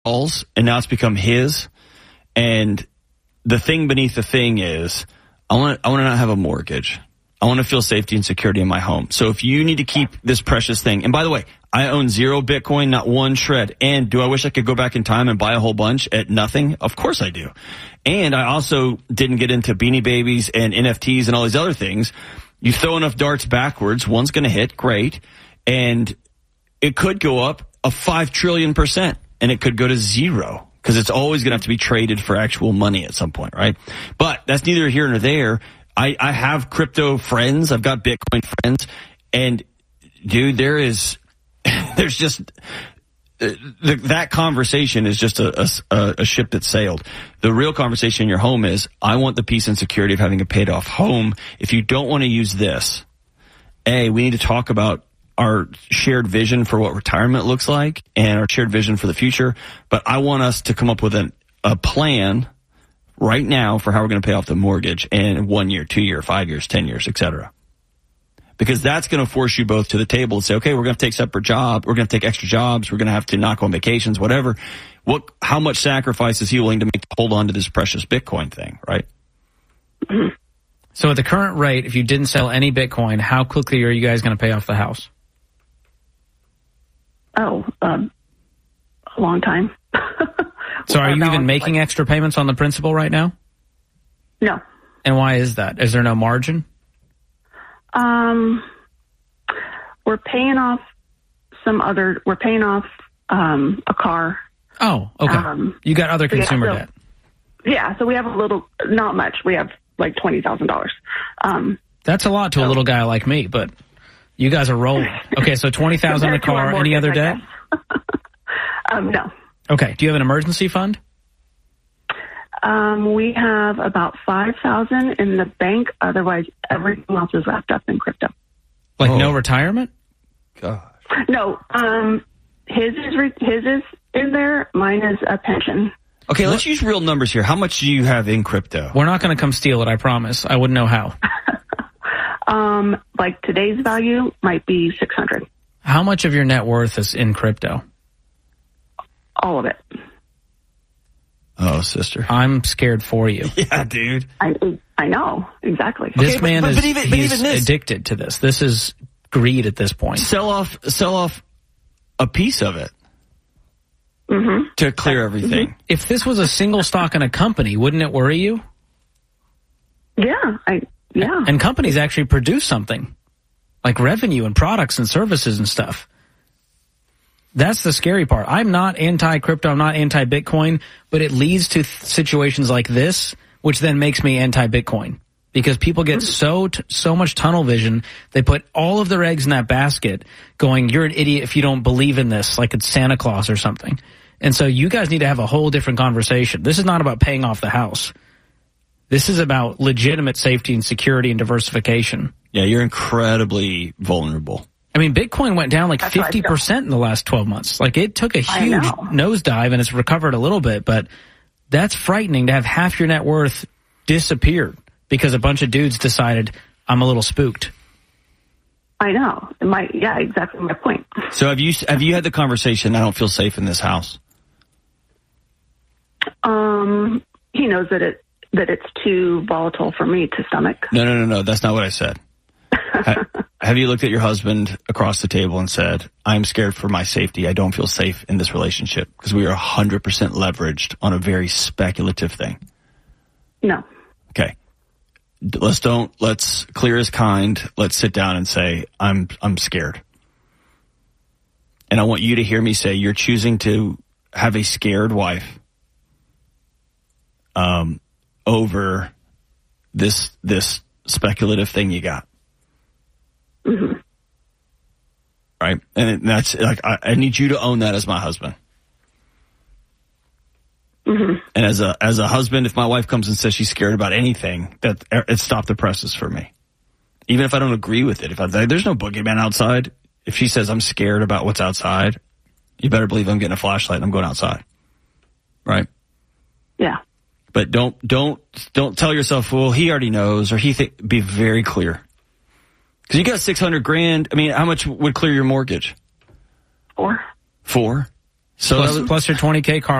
calls, and now it's become his. And the thing beneath the thing is, I want to not have a mortgage. I want to feel safety and security in my home. So if you need to keep this precious thing, and by the way, I own 0 Bitcoin, not one shred. And do I wish I could go back in time and buy a whole bunch at nothing? Of course I do. And I also didn't get into Beanie Babies and NFTs and all these other things. You throw enough darts backwards, one's going to hit, great. And it could go up a 5 trillion%, and it could go to 0 because it's always going to have to be traded for actual money at some point, right? But that's neither here nor there. I have crypto friends. I've got Bitcoin friends. And, dude, there's just that conversation is just a ship that sailed. The real conversation in your home is, I want the peace and security of having a paid off home. If you don't want to use this, we need to talk about our shared vision for what retirement looks like and our shared vision for the future. But I want us to come up with a plan right now for how we're going to pay off the mortgage in 1 year, 2 year, 5 years, 10 years, etc. Because that's going to force you both to the table and say, okay, we're going to take separate jobs. We're going to take extra jobs. We're going to have to knock on vacations, whatever. How much sacrifice is he willing to make to hold on to this precious Bitcoin thing, right? So at the current rate, if you didn't sell any Bitcoin, how quickly are you guys going to pay off the house? A long time. So are you even making extra payments on the principal right now? No. And why is that? Is there no margin? We're paying off a car. Oh, okay. You got other consumer debt. Yeah, so we have not much. We have like $20,000. That's a lot to a little guy like me, but you guys are rolling. Okay, so $20,000 a car. Any other debt? No. Okay. Do you have an emergency fund? We have about $5,000 in the bank. Otherwise, everything else is wrapped up in crypto. Like no retirement? God. No. His is in there. Mine is a pension. Okay, let's use real numbers here. How much do you have in crypto? We're not going to come steal it, I promise. I wouldn't know how. Like today's value might be $600. How much of your net worth is in crypto? All of it. Oh, sister. I'm scared for you. Yeah, dude. I know, exactly. This man is addicted to this. This is greed at this point. Sell off a piece of it to clear everything. If this was a single stock in a company, wouldn't it worry you? Yeah, yeah. And companies actually produce something, like revenue and products and services and stuff. That's the scary part. I'm not anti-crypto, I'm not anti-Bitcoin, but it leads to situations like this, which then makes me anti-Bitcoin. Because people get so much tunnel vision, they put all of their eggs in that basket going, you're an idiot if you don't believe in this, like it's Santa Claus or something. And so you guys need to have a whole different conversation. This is not about paying off the house. This is about legitimate safety and security and diversification. Yeah, you're incredibly vulnerable. I mean, Bitcoin went down like 50% in the last 12 months. Like, it took a huge nosedive, and it's recovered a little bit, but that's frightening to have half your net worth disappeared because a bunch of dudes decided, I'm a little spooked. I know. Yeah, exactly my point. So have you had the conversation, I don't feel safe in this house? He knows that it's too volatile for me to stomach. No. That's not what I said. Have you looked at your husband across the table and said, I'm scared for my safety. I don't feel safe in this relationship because we are 100% leveraged on a very speculative thing? No. Okay. Let's clear as kind. Let's sit down and say, I'm scared. And I want you to hear me say, you're choosing to have a scared wife, over this speculative thing you got. Mm-hmm. Right? And that's like, I need you to own that as my husband. Mm-hmm. And as a husband, if my wife comes and says she's scared about anything, that it stopped the presses for me. Even if I don't agree with it. There's no boogeyman outside. If she says I'm scared about what's outside, you better believe I'm getting a flashlight and I'm going outside. Right? Yeah. But don't tell yourself, well, he already knows, or be very clear. Because you got $600,000. I mean, how much would clear your mortgage? 4. 4? So plus your 20K car